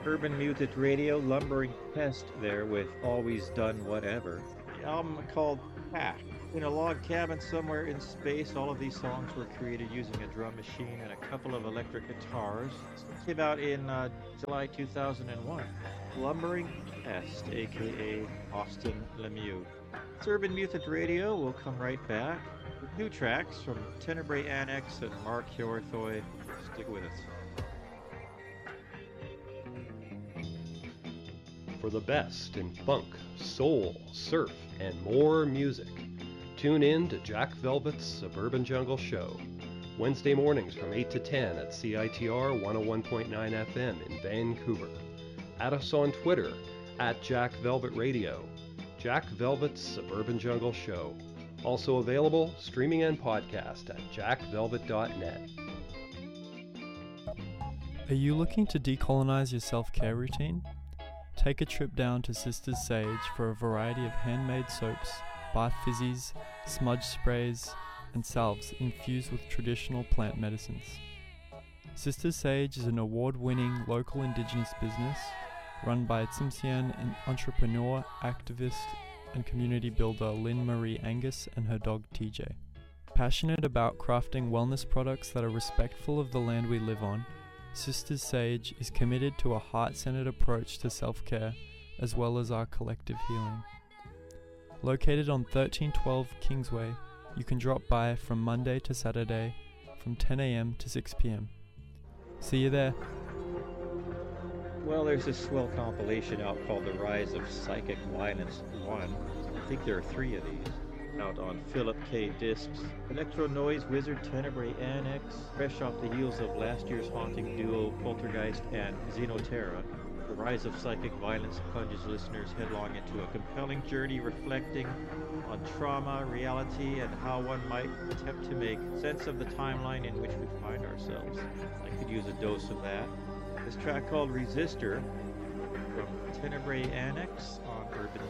Urban Muted Radio, Lumbering Pest there with Always Done Whatever. The album called Pack. In a log cabin somewhere in space, all of these songs were created using a drum machine and a couple of electric guitars. This came out in July 2001. Lumbering Pest, aka Austin Lemieux. It's Urban Muted Radio. We'll come right back with new tracks from Tenebrae Annex and Mark Hjorthoy. Stick with us. For the best in funk, soul, surf, and more music, tune in to Jack Velvet's Suburban Jungle Show, Wednesday mornings from 8 to 10 at CITR 101.9 FM in Vancouver. Add us on Twitter at Jack Velvet Radio. Jack Velvet's Suburban Jungle Show. Also available streaming and podcast at jackvelvet.net. Are you looking to decolonize your self-care routine? Take a trip down to Sisters Sage for a variety of handmade soaps, bath fizzies, smudge sprays, and salves infused with traditional plant medicines. Sisters Sage is an award-winning local indigenous business run by Tsimshian entrepreneur, activist, and community builder Lynn Marie Angus and her dog TJ. Passionate about crafting wellness products that are respectful of the land we live on, Sisters Sage is committed to a heart-centered approach to self-care as well as our collective healing. Located on 1312 Kingsway, you can drop by from Monday to Saturday from 10 a.m. to 6 p.m. See you there. Well, there's this swell compilation out called The Rise of Psychic Violence 1. I think there are 3 of these. Out on Philip K. Discs. Electro Noise Wizard Tenebrae Annex, fresh off the heels of last year's haunting duo Poltergeist and Xenoterra. The Rise of Psychic Violence plunges listeners headlong into a compelling journey reflecting on trauma, reality, and how one might attempt to make sense of the timeline in which we find ourselves. I could use a dose of that. This track called Resistor from Tenebrae Annex on Urban